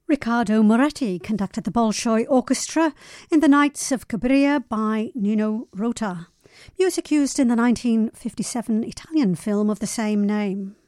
Riccardo Moretti conducted the Bolshoi Orchestra in The Knights of Cabiria by Nino Rota, music used in the 1957 Italian film of the same name.